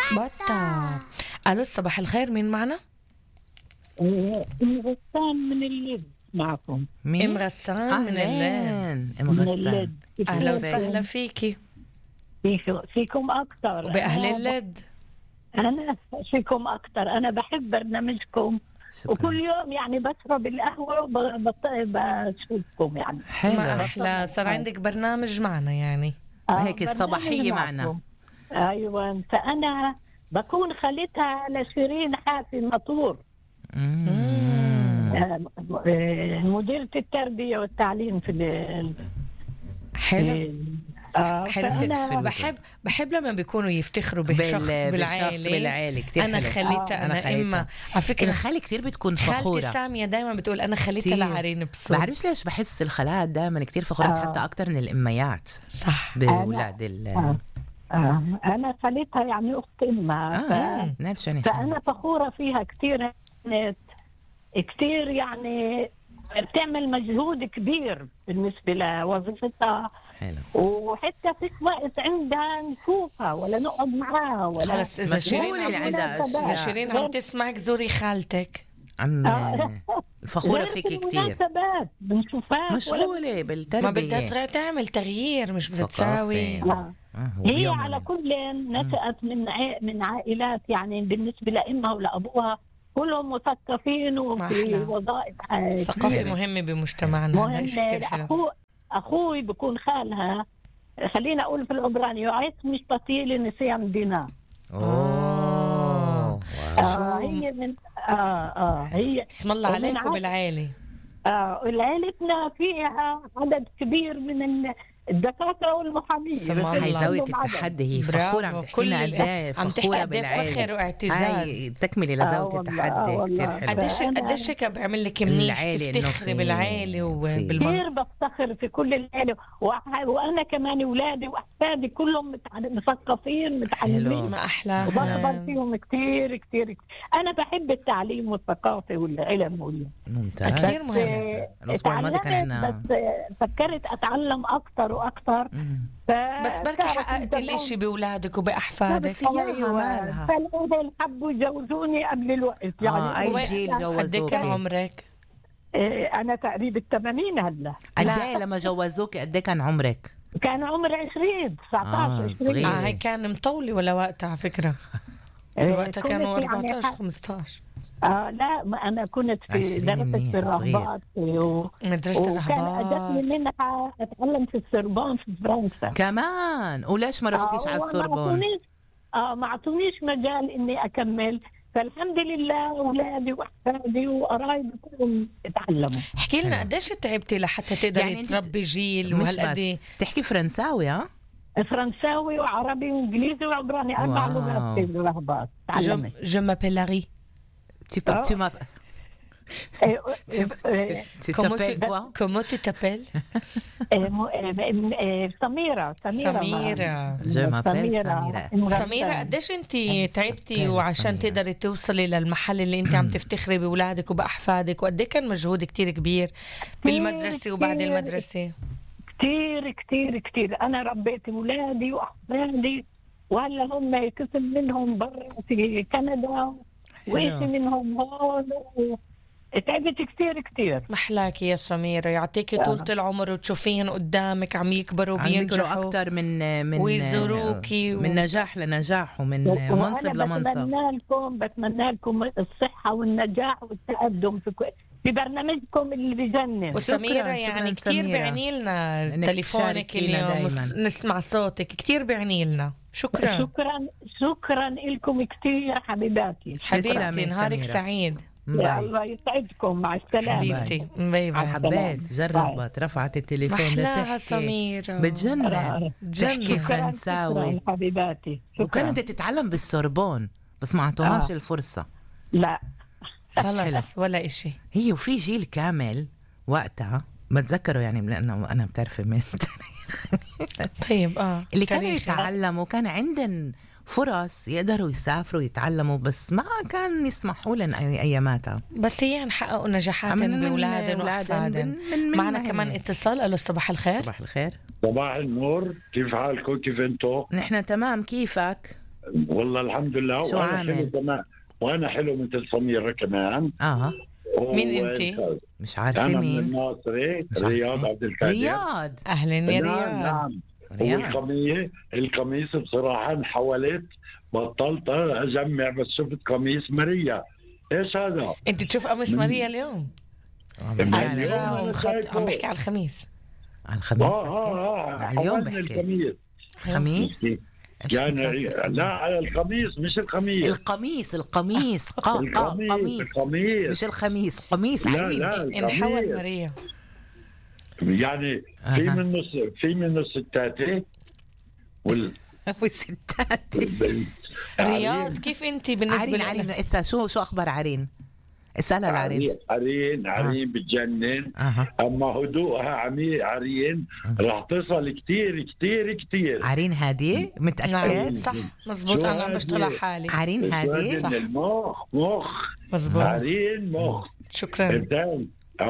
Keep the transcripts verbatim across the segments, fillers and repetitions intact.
بطة. ألو صباح الخير، مين معنا؟ ام غسان من الليد معكم. ام غسان من الليد. ام غسان، اهلا وسهلا فيكي. فيكم فيكم اكثر وبأهل الليد. انا فيكم اكثر، انا بحب برنامجكم. شكرا. وكل يوم يعني بشرب القهوه وبشوفكم يعني. حلو، ما احلى صار عندك برنامج معنا يعني. آه هيك الصباحيه معنا. ايوه، فانا بكون خالتها لشيرين حافي مطور، مديرة التربية والتعليم في ال حلو. آه حلو. بحب بحب لما بيكونوا يفتخروا بشخص بالعائلة. بالعائلة كتير أنا خليتها. آه. أنا, أنا إما على فكرة الخالة كتير بتكون فخورة. خالتي سامية دايما بتقول أنا خليتها لعرين بصوت. بعرفش ليش بحس الخالات دائما كتير فخورة. آه. حتى أكتر من الأميات. صح. بأولاد ال آه. آه. أنا خليتها يعني أخت أمها. آه. ف... فأنا فخورة فيها كتير كتير يعني بتعمل مجهود كبير بالنسبة لوظيفتها. حلو. وحتى في وقت عندها نشوفها ولا نقعد معاها ولا خلص. إذا شيرين إذا شيرين عم تسمعك زوري خالتك. عم فخورة فيكي كتير. بنشوفها مشغولة بالتربية، ما بدها تعمل تغيير، مش بدها تساوي. آه. هي على كل نشأت من من عائلات يعني بالنسبة لأمها ولأبوها كلهم مثقفين وفي وظائف. ثقافة مهمة بمجتمعنا. هذا شيء كتير حلو. أخو أخوي بكون خالها، خلينا أقول في العبراني، يعيش مش بطيل نسيان دينا. أوه. آه هي من آه آه هي اسم الله عليكم بالعائلة. آه عائلتنا فيها عدد كبير من الدكاترة والمحامين. هاي زاوية التحدي. هي فخورة عم تحكينا قد فخورة بالعائلة. فخر واعتزاز. هاي تكملي لزاوية آه التحدي كتير حلو. قديش قديش هيك بيعمل لك منيح تفتخري بالعائلة وبالمنطقة. كثير بفتخر في كل العائلة، وأنا كمان أولادي وأحفادي كلهم مثقفين متعلمين. ما أحلى. وبخبر فيهم كتير كتير. أنا بحب التعليم والثقافة والعلم وال ممتاز. كثير مهم. الأسبوع الماضي كان عندنا بس فكرت أتعلم أكتر وأكتر. بس بركي حققت الاشي بأولادك وبأحفادك. لا بس إياها مالها. فالأهل حبوا يجوزوني قبل الوقت يعني. آه أي جيل جوزوكي؟ قد كان عمرك؟ إيه أنا تقريبا الثمانين هلا. قد ايه لما جوزوكي قد ايه كان عمرك؟ كان عمري عشرين تسعتاشر عشرين. آه هي كان مطولة ولا وقتها على فكرة؟ وقتها كانوا أربعتاشر خمستاشر. آه لا ما أنا كنت في درست في الرهبات و... مدرسة الرهبات. وكان أجتني منها أتعلم في السوربون في فرنسا كمان. وليش ما رحتيش آه على السوربون؟ آه ما أعطونيش مجال إني أكمل، فالحمد لله أولادي وأحفادي وقرايبي كلهم اتعلموا. احكي لنا قديش تعبتي لحتى تقدري يعني تربي جيل وهالقد تحكي فرنساوي؟ ها فرنساوي وعربي وانجليزي وعبراني، اربع لغات في الرهبات تعلمت. جو مابيل لاري. Tu peux, tu m'appelles. Tu t'appelles quoi? Comment tu t'appelles? سميرة. سميرة. Je m'appelle سميرة. سميرة قديش انتي تعبتي وعشان تقدري توصلي للمحل اللي انتي عم تفتخري بأولادك وبأحفادك، وقد كان مجهود كتير كبير بالمدرسة وبعد المدرسة؟ كتير كتير كتير. أنا ربيت أولادي وأحفادي وهلا هم يكسب منهم برا في كندا وإيش منهم هون. تعبت كتير كتير. محلاكي يا سميرة، يعطيكي طولة العمر وتشوفين قدامك عم يكبروا وبينجحوا أكتر من من ويزوروكي من و... نجاح لنجاح ومن منصب لمنصب. بتمنى لكم بتمنى لكم الصحة والنجاح والتقدم في كو... في برنامجكم اللي بيجنن. وسميرة يعني كتير بيعني لنا تليفونك اليوم نسمع صوتك، كتير بيعني لنا. شكرا شكرا شكرا لكم كتير حبيباتي. حبيبتي نهارك سعيد. يا الله يسعدكم. مع السلامة حبيبتي. باي باي. حبيت جربت رفعت التليفون محلاها سميرة بتجنن تحكي فرنساوي حبيباتي. وكانت تتعلم بالسوربون بس ما عطوهاش آه. الفرصة. لا خلص ولا إشي. هي وفي جيل كامل وقتها بتذكره يعني لأنه أنا بتعرف من التاريخ. طيب آه اللي كانوا يتعلموا كان عندن فرص يقدروا يسافروا يتعلموا بس ما كان يسمحوا لنا أياماتها. بس هي نحققوا نجاحات بأولادن وأحفادن. معنا كمان اتصال. ألو صباح الخير. صباح الخير. صباح النور، كيف حالكم؟ كيف انتو؟ نحن تمام، كيفك؟ والله الحمد لله. شو وانا عامل؟ حلو كمان، وانا حلو مثل سميرة كمان. اه مين انت؟ مش عارفه انا من مين. الناصري، مش رياض عارفة. عبد القادر. رياض. اهلا يا نعم رياض. نعم. رياض. والقميص القميص بصراحة انحولت، بطلت اجمع بس شفت قميص ماريا. ايش هذا؟ انت تشوف قميص من- ماريا اليوم من أزرق اليوم أنا ومخط، شايفه. عم بحكي على الخميس. على الخميس اه بحكي؟ اه اه على اليوم حولنا بحكي. القميص. خميس. إيش يعني كنت لابسة لا على القميص مش القميص. القميص القميص قا قا القميص قميص القميص مش الخميس، قميص لا عريض. لا انحول القميص. ماريا. يعني أها. في منه س- في منه ستاتي وال وستاتي. رياض كيف انت بالنسبه عرين لك؟ عرين اسا شو شو اخبار عرين؟ اسالها العرين. عرين عرين بتجنن. اها اما هدوءها عمي عرين راح تصل كتير كتير كتير. عرين هادية نعم متأكد؟ صح مزبوط. شو انا عم بشتغل على هادي؟ حالي. عرين هادية؟ صح. المخ مخ مزبوط. عرين مخ. شكرا. فهمت؟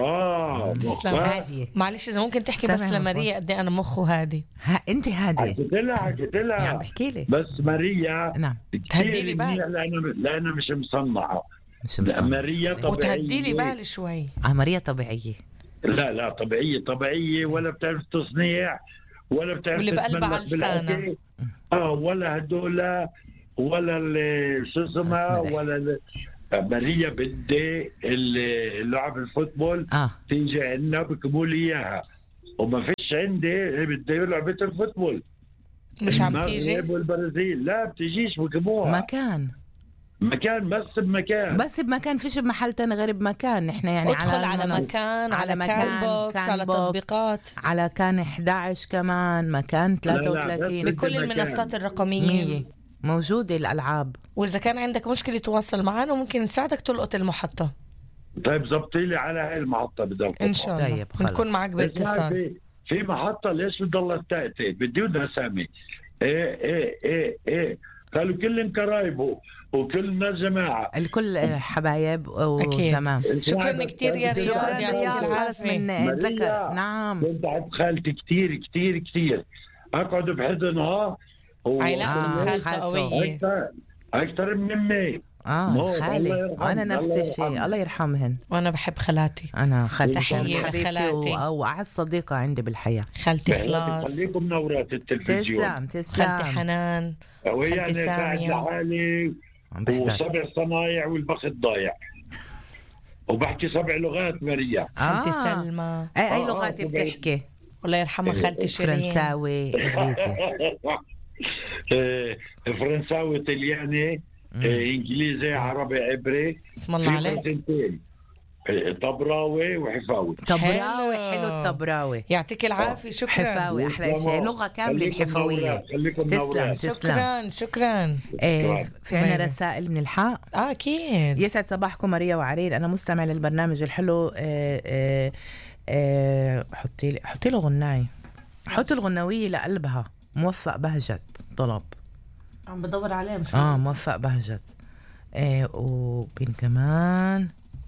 اه تسلم. مخ. هادية. معلش اذا ممكن تحكي بس سامع لماريا قد ايه انا مخه هادي. ها انت هادية. حكيت لها حكيت يعني عم لها بحكي لي. بس ماريا نعم. تهدي لي كتير بال. منيح لأنها لأنها مش مصنعة. مش لا مصنعة. ماريا طبيعية. وتهدي لي بالي شوي. اه ماريا طبيعية. لا لا طبيعية طبيعية، ولا بتعرف تصنيع ولا بتعرف واللي بقلبها تتملك على لسانها. بالأكل. اه ولا هدول ولا ال- شو اسمها اسمها. ولا ال- ماريا بدي ال- لعب الفوتبول اه تيجي عندنا بكموا لي اياها، وما فيش عندي بدي لعبة الفوتبول. مش عم تيجي. المغرب والبرازيل لا بتجيش بكموها. مكان مكان بس بمكان. بس بمكان، فيش بمحل تاني غير بمكان. نحن يعني ادخل على المنص- مكان، على على مكان مكان، بوكس، كان على بوكس. تطبيقات، على كان إحدى عشر كمان، مكان ثلاثة وثلاثين. بس بكل مكان. المنصات الرقمية. مية موجودة الألعاب. وإذا كان عندك مشكلة تواصل معنا ممكن نساعدك تلقط المحطة طيب زبطي لي على هاي المحطة بدل إن شاء الله. طيب، خلص. بنكون معك باتصال. في في محطة ليش بتضلها تأتي؟ بدي بدها سامي. ايه ايه ايه ايه قالوا كلهم كرايبه وكلنا جماعة. الكل حبايب أكيد. وتمام. شكرا كثير يا شكراً رياض، شكرا يعطيك رياض، خلص العافية. من اتذكر. نعم كنت عند خالتي كتير كتير كتير، اقعد بحضنها و- علاقتك آه، بخالته خالته. قوية. اكثر اكثر من امي. اه موت، الله خالي يرحمه، وانا نفس الله الشيء، يرحمه. الله يرحمهن. وأنا بحب خالاتي. انا خالتي تحية كانت حبيبتي لخالاتي. و- واعز صديقه عندي بالحياه. خالتي خلاص، خليكم منورات التلفزيون. تسلم تسلم. خالتي حنان، وهي خالتي انا قاعد سامية. لحالي عم بحضر. وسبع صنايع والبخت ضايع، وبحكي سبع لغات ماريا. خالتي آه. سلمى، اي اي آه، لغات آه، بتحكي؟ الله يرحمها خالتي شيرين. فرنساوي، انجليزي. آه، فرنساوي طلياني آه، انجليزي عربي عبري. اسم الله في عليك. فرنسيتين آه، طبراوي وحفاوي. طبراوي، حلو. حلو الطبراوي. يعطيك العافية. شكرا. حفاوي احلى شيء، لغه كامله خليكم الحفويه. منورات، خليكم تسلم منورات. تسلم. شكرا شكرا. إيه في عنا باي. رسائل من الحق. اه اكيد. يسعد صباحكم ماريا وعرين، انا مستمع للبرنامج الحلو. آه، آه، آه، حطي لي حطي له غناي، حطي الغناويه لقلبها. موفق بهجت طلب. عم بدور عليه مش اه موفق بهجت. آه وبين كمان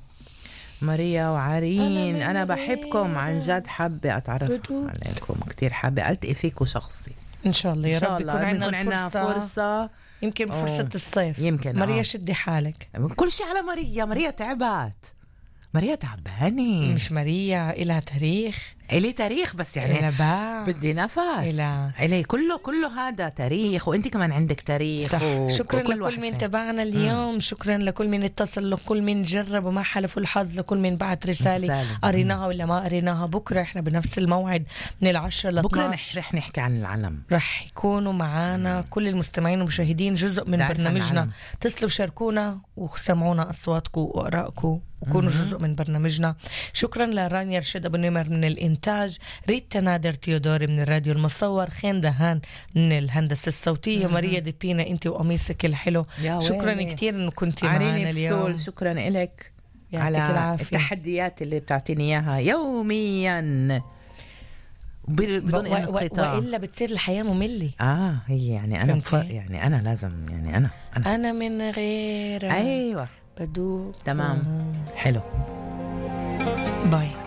ماريا وعرين، أنا انا من بحبكم عن جد، حابه اتعرف بدو. عليكم كثير، حابه التقي فيكم شخصي ان شاء الله. ان يا شاء رب الله. يكون يكون عندنا عندنا فرصة. فرصه. يمكن أوه. فرصة الصيف. يمكن، ماريا آه. شدي حالك. كل شيء على ماريا. ماريا تعبت، ماريا تعبانه. مش ماريا إلها تاريخ، إلي تاريخ، بس يعني إلها باع. بدي نفس. إلى- إلي كله كله هذا تاريخ، وانت كمان عندك تاريخ. صح. و... شكرا وكل لكل واحد من فين. تابعنا اليوم. شكرا لكل من اتصل، لكل من جرب وما حلف الحظ، لكل من بعت رسالة رسالة. قريناها ولا ما قريناها. بكرة احنا بنفس الموعد من العشرة ل بكره اثناشر نح- رح نحكي عن العلم. رح يكونوا معانا كل المستمعين والمشاهدين، جزء من تعرف عن برنامجنا. العالم. اتصلوا شاركونا وسمعونا أصواتكم وآرائكم وكونوا جزء من برنامجنا. شكرا لرانيا رشيد أبو نمر من الإنتاج، ريتا نادر تيودوري من الراديو المصور، خين دهان من الهندسة الصوتية، ماريا دي بينا أنت وقميصك الحلو. يا شكرا ويلي. كتير أنه كنتي معنا عريني اليوم. بسول، شكرا لك يعطيك على العافية. التحديات اللي بتعطيني اياها يوميا بر- بدون و- و- انقطاع. وإلا بتصير الحياة مملة. اه هي يعني انا فهمتي؟ بف... يعني انا لازم يعني انا انا أنا من غيرك ايوه بدوب. تمام. حلو. باي.